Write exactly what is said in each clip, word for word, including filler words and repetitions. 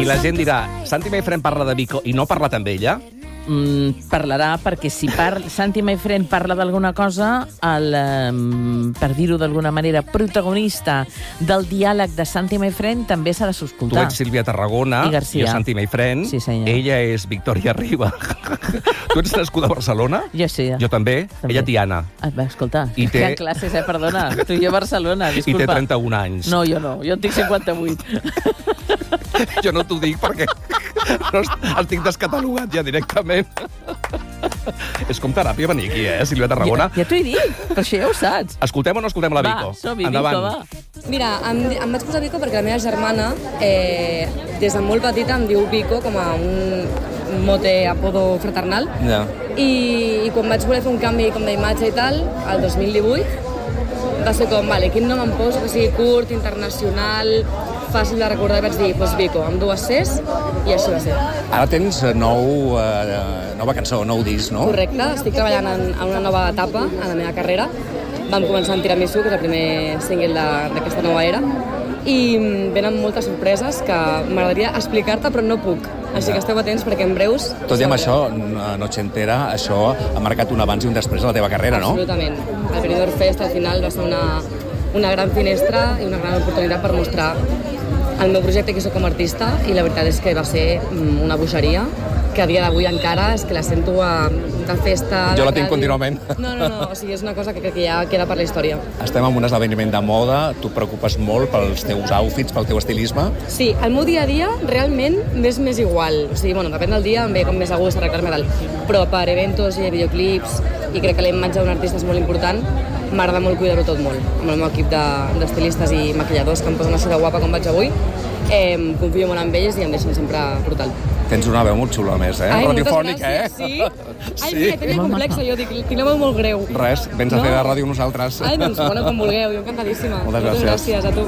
I la gent dirà, Santi Mayfren parla de Vico i no parla també ella? Mm, parlarà, perquè si par... Santi Mayfren parla d'alguna cosa, el, um, per dir-ho d'alguna manera, protagonista del diàleg de Santi Mayfren també s'ha de Tu s'escoltar. ets Sílvia Tarragona, I Garcia. jo Santi Mayfren, Sí, senyor. ella és Victòria Riba. Tu ets nascuda a Barcelona? Jo sí. Jo també. També. Ella Tiana. Ah, va, escolta, I té- hi ha classes, eh, perdona. Tu i jo a Barcelona, I disculpa. té trenta-un anys. No, jo no, jo en tinc cinquanta-vuit. Jo no t'ho dic perquè no estic descatalogat ja directament. És com teràpia venir aquí, eh, Sílvia Tarragona? Ja, ja t'ho he dit, però això ja ho saps. Escoltem o no escoltem la Vico? Va, som-hi, Endavant. Vico, va. Mira, em, em vaig posar Vico perquè la meva germana, eh, des de molt petita, em diu Vico com a un mote apodo fraternal. Ja. I, I quan vaig voler fer un canvi com d'imatge i tal, el dos mil divuit, va ser com, vale, quin nom em poso, que sigui curt, internacional, fàcil de recordar, i vaig dir, doncs Vico, amb dues Cs, i així va ser. Ara tens nou, eh, nova cançó, nou disc, no? Correcte, estic treballant en, en una nova etapa en la meva carrera. Vam començar amb Tiramisu, que és el primer single de- d'aquesta nova era, i mm, venen moltes sorpreses que m'agradaria explicar-te, però no puc. Així que esteu atents perquè en breus... Tot i amb això, Noche Entera, això ha marcat un abans i un després de la teva carrera, no? Absolutament. El Benidorm Fest al final va ser una, una gran finestra i una gran oportunitat per mostrar el meu projecte que soc com a artista, i la veritat és que va ser mm, una bogeria que a dia d'avui encara és que la sento a, de festa... Jo de la tinc ràdio. contínuament. No, no, no, o sigui, és una cosa que crec que ja queda per la història. Estem en un esdeveniment de moda, tu et preocupes molt pels teus outfits, pel teu estilisme. Sí, el meu dia a dia realment m'és més igual. O sigui, bueno, depèn del dia, em ve com més a gust arreglar-me tal. Però per eventos i videoclips, i crec que la imatge d'un artista és molt important, m'agrada molt cuidar-ho tot molt. Amb el meu equip de- d'estilistes i maquilladors que em posen així de guapa com vaig avui, eh, confio molt en ells i em deixen sempre brutal. Tens una veu molt xula, a més, eh? Ai, Radiofònica, eh? moltes gràcies, sí? Ai, mira, tenia complexa, jo dic, tinc la veu molt greu. Res, vens a fer de ràdio nosaltres. Ai, doncs, bueno, com vulgueu, jo encantadíssima. Moltes gràcies. gràcies a tu.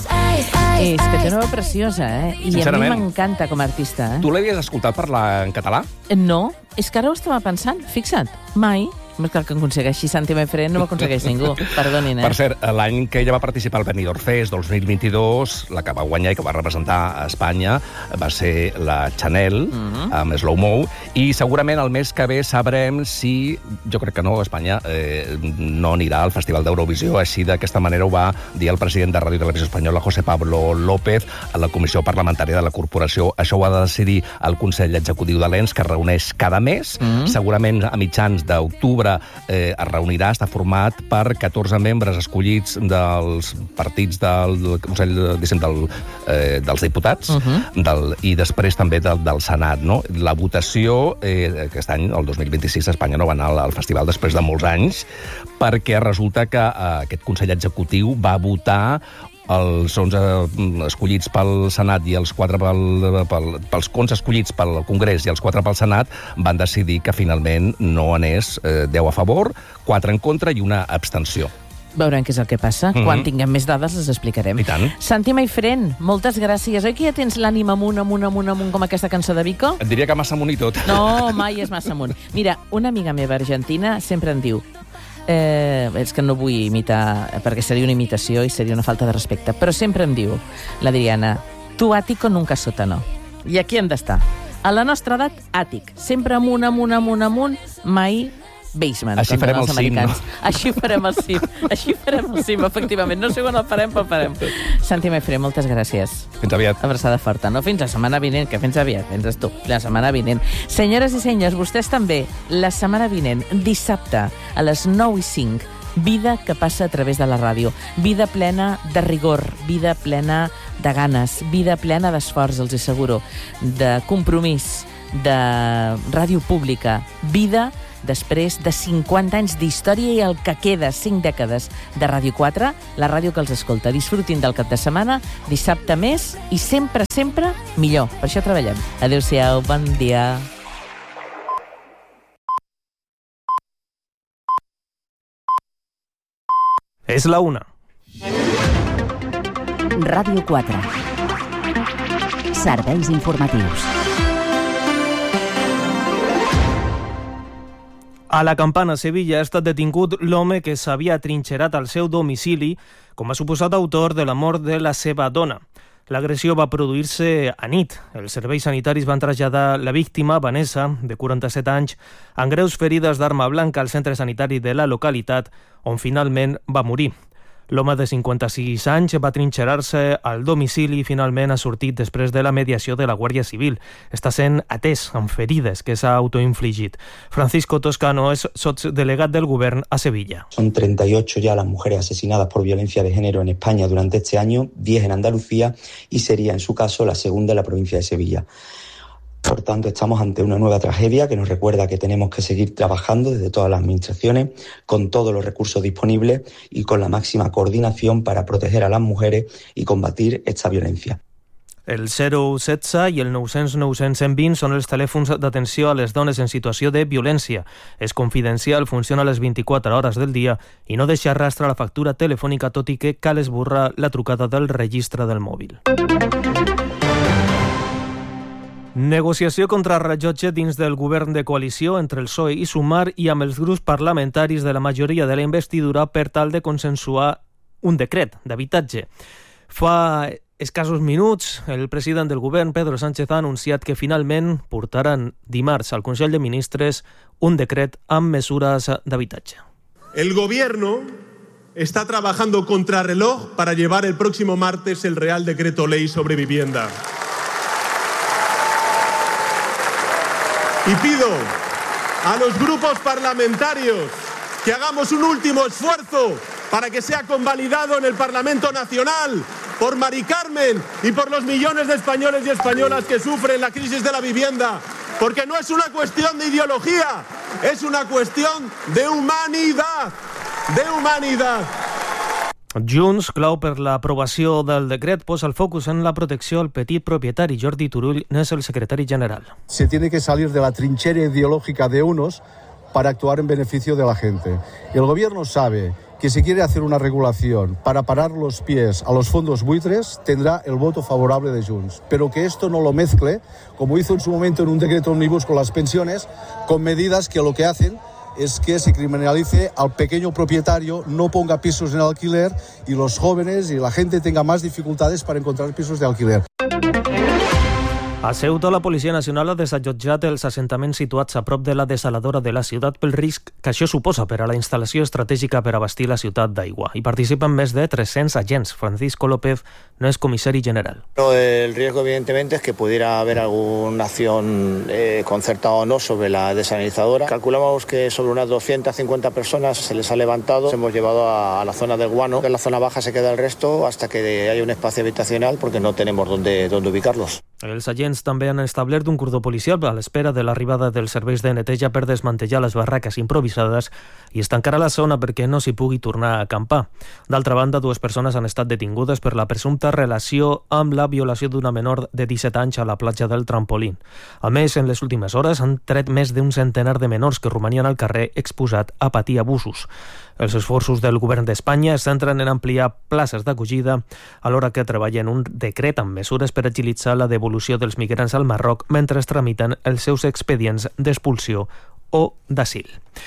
És que té una veu preciosa, eh? I a mi Sincerament. m'encanta com a artista, eh? Tu l'havies escoltat parlar en català? No, és que ara ho estava pensant, fixa't, mai. Més que el que aconsegueixi Santi Mayfren no ho aconsegueix ningú, perdonin, eh? Per cert, l'any que ella va participar al Benidorm Fest dos mil vint-i-dos, la que va guanyar i que va representar a Espanya va ser la Chanel, Mhm. amb Slow Mo, i segurament el mes que ve sabrem si, jo crec que no, Espanya eh, no anirà al Festival d'Eurovisió, així d'aquesta manera ho va dir el president de Ràdio i Televisió Espanyola, José Pablo López, a la Comissió Parlamentària de la Corporació. Això ho ha de decidir el Consell Executiu de l'E N S, que es reuneix cada mes, Mhm. segurament a mitjans d'octubre eh, es reunirà, està format per catorze membres escollits dels partits del, del Consell diguéssim, del, eh, dels diputats Mhm. del, i després també del, del Senat. No? La votació, eh, aquest any, el dos mil vint-i-sis, Espanya no va anar al, al festival després de molts anys, perquè resulta que eh, aquest Consell Executiu va votar els onze escollits pel Senat i els quatre pel, pel, pels onze escollits pel Congrés i els quatre pel Senat van decidir que finalment no anés eh, deu a favor, quatre en contra i una abstenció. Veurem què és el que passa. Mhm. Quan tinguem més dades les explicarem. I tant. Santi Mayfren, moltes gràcies. Oi que ja tens l'ànim amunt, amunt, amunt, amunt, com aquesta cançó de Vico? Et diria que massa amunt i tot. No, mai és massa amunt. Mira, una amiga meva argentina sempre em diu, eh, és que no vull imitar, perquè seria una imitació i seria una falta de respecte, però sempre em diu, l'Adriana, tu àtico nunca sótano. I aquí hem d'estar. A la nostra edat, àtic. Sempre amunt, amunt, amunt, amunt, mai basement. Així com farem diuen els el cim, americans. Així farem el cim. Així farem el cim, efectivament. No sé quan el farem, però el farem. Santi Mayfren, moltes gràcies. Fins aviat. Abraçada forta. No fins la setmana vinent, que fins aviat, fins tu, la setmana vinent. Senyores i senyors, vostès també, la setmana vinent, dissabte, a les nou i cinc, vida que passa a través de la ràdio. Vida plena de rigor, vida plena de ganes, vida plena d'esforç, els asseguro, de compromís, de ràdio pública, vida després de cinquanta anys d'història i el que queda, cinc dècades de Ràdio quatre, la ràdio que els escolta. Disfrutin del cap de setmana, dissabte més, i sempre, sempre millor. Per això treballem. Adéu-siau, bon dia. És la una. Ràdio quatre. Serveis informatius. A la Campana, Sevilla, ha estat detingut l'home que s'havia trinxerat al seu domicili com a suposat autor de la mort de la seva dona. L'agressió va produir-se a nit. Els serveis sanitaris van traslladar la víctima, Vanessa, de quaranta-set anys, amb greus ferides d'arma blanca al centre sanitari de la localitat, on finalment va morir. L'home de cinquanta-sis anys va trinxerar-se al domicili i finalment ha sortit després de la mediació de la Guàrdia Civil. Està sent atès amb ferides que s'ha autoinfligit. Francisco Toscano es sotdelegat del Govern a Sevilla. Son treinta y ocho ya las mujeres asesinadas por violencia de género en España durante este año, diez en Andalucía y sería en su caso la segunda en la provincia de Sevilla. Por tanto, estamos ante una nueva tragedia que nos recuerda que tenemos que seguir trabajando desde todas las administraciones, con todos los recursos disponibles y con la máxima coordinación para proteger a las mujeres y combatir esta violencia. El zero setze i el nou cents nou cents cent vint són els telèfons d'atenció a les dones en situació de violència. És confidencial, funciona a les vint-i-quatre hores del dia i no deixa rastre a la factura telefònica, tot i que cal esborrar la trucada del registre del mòbil. Negociació contra rellotge dins del govern de coalició entre el P S O E i Sumar i amb els grups parlamentaris de la majoria de la investidura per tal de consensuar un decret d'habitatge. Fa escassos minuts, el president del govern, Pedro Sánchez, ha anunciat que finalment portaran dimarts al Consell de Ministres un decret amb mesures d'habitatge. El gobierno está trabajando contrarreloj para llevar el próximo martes el Real Decreto Ley sobre vivienda. Y pido a los grupos parlamentarios que hagamos un último esfuerzo para que sea convalidado en el Parlamento Nacional por Mari Carmen y por los millones de españoles y españolas que sufren la crisis de la vivienda, porque no es una cuestión de ideología, es una cuestión de humanidad, de humanidad. Junts, clau per l'aprovació del decret, posa el focus en la protecció al petit propietari. Jordi Turull n'és el secretari general. Se tiene que salir de la trinchera ideológica de unos para actuar en beneficio de la gente. El gobierno sabe que si quiere hacer una regulación para parar los pies a los fondos buitres, tendrá el voto favorable de Junts. Pero que esto no lo mezcle, como hizo en su momento en un decreto omnibus con las pensiones, con medidas que lo que hacen es que se criminalice al pequeño propietario, no ponga pisos en alquiler y los jóvenes y la gente tenga más dificultades para encontrar pisos de alquiler. A Ceuta, la Policia Nacional ha desallotjat els assentaments situats a prop de la desaladora de la ciutat pel risc que això suposa per a la instal·lació estratègica per abastir la ciutat d'aigua. Hi participen més de tres-cents agents. Francisco López no es comissari general. El riesgo, evidentemente, es que pudiera haber alguna acción eh, concertada o no sobre la desalinizadora. Calculamos que sobre unas doscientas cincuenta personas se les ha levantado. Se hemos llevado a, a la zona del Guano. En la zona baja se queda el resto hasta que haya un espacio habitacional porque no tenemos dónde, dónde ubicarlos. Els agents també han establert un cordó policial a l'espera de l'arribada dels serveis de neteja per desmantellar les barraques improvisades i es tancarà la zona perquè no s'hi pugui tornar a acampar. D'altra banda, dues persones han estat detingudes per la presumpta relació amb la violació d'una menor de disset anys a la platja del Trampolín. A més, en les últimes hores han tret més d'un centenar de menors que romanien al carrer exposat a patir abusos. Els esforços del govern d'Espanya es centren en ampliar places d'acollida alhora que treballen un decret amb mesures per agilitzar la devolució dels migrants al Marroc mentre es tramiten els seus expedients d'expulsió o d'asil.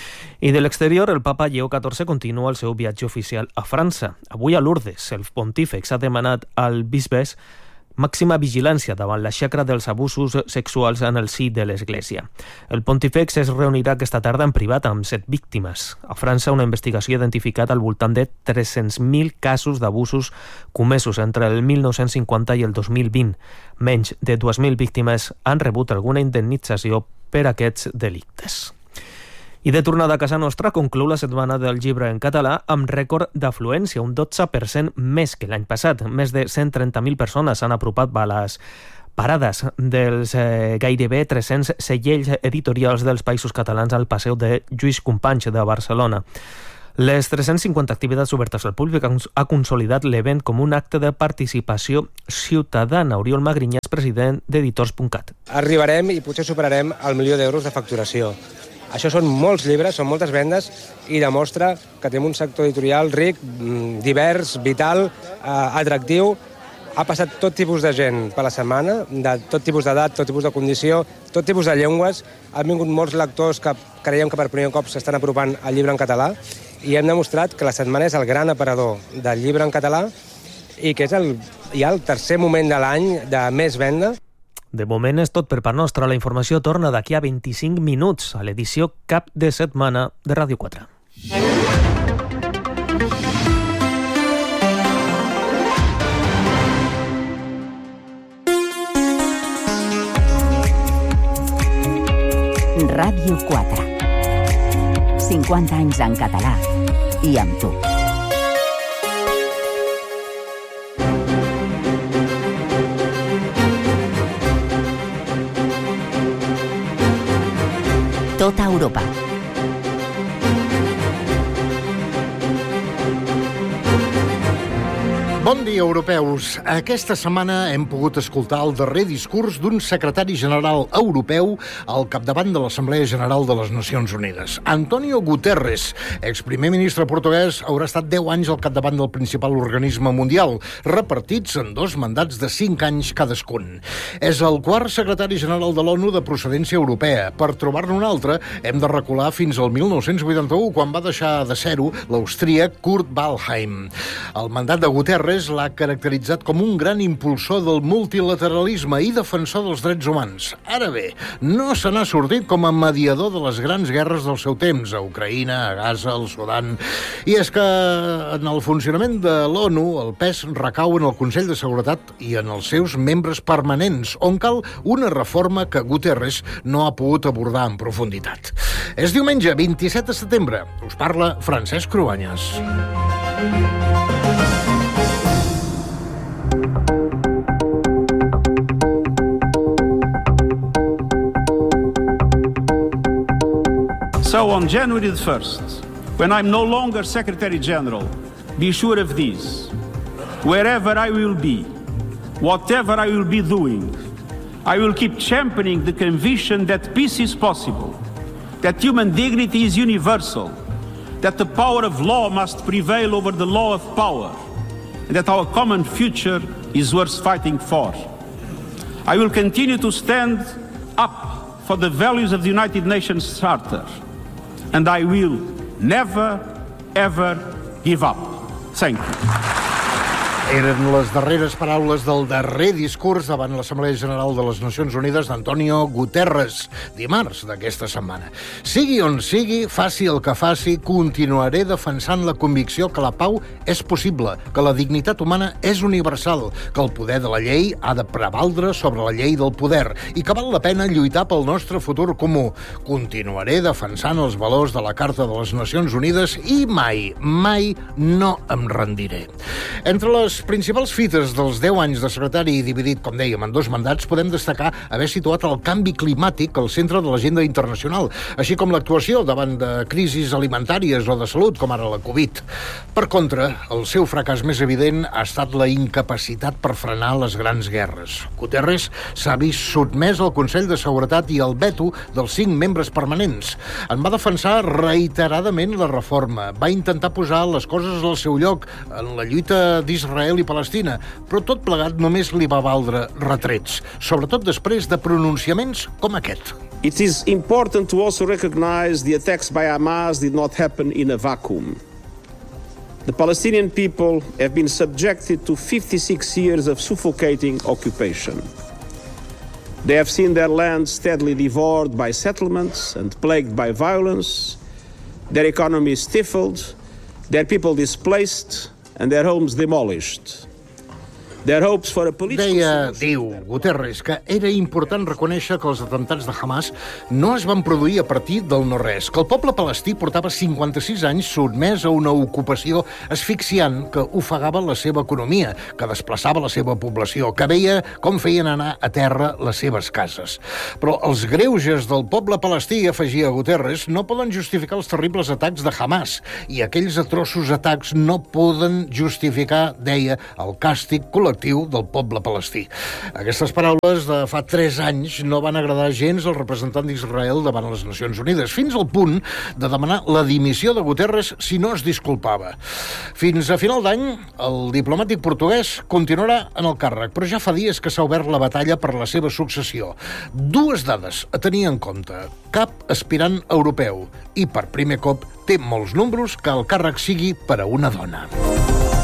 I de l'exterior, el papa Lleó catorze continua el seu viatge oficial a França. Avui a Lourdes, el pontífex ha demanat al bisbes màxima vigilància davant la xacra dels abusos sexuals en el si de l'Església. El pontífex es reunirà aquesta tarda en privat amb set víctimes. A França, una investigació ha identificat al voltant de tres-cents mil casos d'abusos comesos entre el mil nou-cents cinquanta i el dos mil vint. Menys de dues mil víctimes han rebut alguna indemnització per aquests delictes. I de tornada a casa nostra, conclou la setmana del llibre en català amb rècord d'afluència, un dotze per cent més que l'any passat. Més de cent trenta mil persones s'han apropat a les parades dels eh, gairebé tres-cents segells editorials dels Països Catalans al Passeig de Lluís Companys de Barcelona. Les tres-cents cinquanta activitats obertes al públic ha consolidat l'event com un acte de participació ciutadana. Oriol Magrinyà és president d'Editors punt cat. Arribarem i potser superarem el milió d'euros de facturació. Això són molts llibres, són moltes vendes i demostra que tenim un sector editorial ric, divers, vital, eh, atractiu. Ha passat tot tipus de gent per la setmana, de tot tipus d'edat, tot tipus de condició, tot tipus de llengües. Han vingut molts lectors que creiem que per primer cop s'estan apropant al llibre en català i hem demostrat que la setmana és el gran aparador del llibre en català i que és el, ja el tercer moment de l'any de més venda. De moment és tot per part nostra. La informació torna d'aquí a vint-i-cinc minuts a l'edició Cap de Setmana de Ràdio quatre. Ràdio quatre. cinquanta anys en català i amb tu. Tota Europa. Bon dia, europeus. Aquesta setmana hem pogut escoltar el darrer discurs d'un secretari general europeu al capdavant de l'Assemblea General de les Nacions Unides. Antonio Guterres, exprimer ministre portuguès, haurà estat deu anys al capdavant del principal organisme mundial, repartits en dos mandats de cinc anys cadascun. És el quart secretari general de l'ONU de procedència europea. Per trobar-ne un altre, hem de recular fins al mil nou-cents vuitanta-u, quan va deixar de ser-ho l'austríac Kurt Waldheim. El mandat de Guterres l'ha caracteritzat com un gran impulsor del multilateralisme i defensor dels drets humans. Ara bé, no se n'ha sortit com a mediador de les grans guerres del seu temps, a Ucraïna, a Gaza, al Sudan. I és que en el funcionament de l'ONU el pes recau en el Consell de Seguretat i en els seus membres permanents, on cal una reforma que Guterres no ha pogut abordar en profunditat. És diumenge, vint-i-set de setembre. Us parla Francesc Cruanyes. So on January the first, when I'm no longer Secretary General, be sure of this. Wherever I will be, whatever I will be doing, I will keep championing the conviction that peace is possible, that human dignity is universal, that the power of law must prevail over the law of power, and that our common future is worth fighting for. I will continue to stand up for the values of the United Nations Charter, and I will never, ever give up. Thank you. Eren les darreres paraules del darrer discurs davant l'Assemblea General de les Nacions Unides d'Antonio Guterres, dimarts d'aquesta setmana. Sigui on sigui, faci el que faci, continuaré defensant la convicció que la pau és possible, que la dignitat humana és universal, que el poder de la llei ha de prevaldre sobre la llei del poder i que val la pena lluitar pel nostre futur comú. Continuaré defensant els valors de la Carta de les Nacions Unides i mai, mai no em rendiré. Entre les Les principals fites dels deu anys de secretari dividit, com dèiem, en dos mandats, podem destacar haver situat el canvi climàtic al centre de l'agenda internacional, així com l'actuació davant de crisis alimentàries o de salut, com ara la Covid. Per contra, el seu fracàs més evident ha estat la incapacitat per frenar les grans guerres. Guterres s'ha vist sotmès al Consell de Seguretat i al veto dels cinc membres permanents. En va defensar reiteradament la reforma, va intentar posar les coses al seu lloc en la lluita d'Israel i Palestina, però tot plegat només li va valdre retrets, sobretot després de pronunciaments com aquest. It is important to also recognize the attacks by Hamas did not happen in a vacuum. The Palestinian people have been subjected to fifty-six years of suffocating occupation. They have seen their land steadily devoured by settlements and plagued by violence, their economy stifled, their people displaced, and their homes demolished. Their hopes for a political... Deia, diu Guterres, que era important reconèixer que els atemptats de Hamas no es van produir a partir del no-res, que el poble palestí portava cinquanta-sis anys sotmès a una ocupació asfixiant que ofegava la seva economia, que desplaçava la seva població, que veia com feien anar a terra les seves cases. Però els greuges del poble palestí, afegia Guterres, no poden justificar els terribles atacs de Hamas, i aquells atroços atacs no poden justificar, deia, el càstig col·lectiu del poble palestí. Aquestes paraules de fa tres anys no van agradar gens al representant d'Israel davant les Nacions Unides, fins al punt de demanar la dimissió de Guterres si no es disculpava. Fins a final d'any, el diplomàtic portuguès continuarà en el càrrec, però ja fa dies que s'ha obert la batalla per la seva successió. Dues dades a tenir en compte. Cap aspirant europeu i, per primer cop, té molts números que el càrrec sigui per a una dona.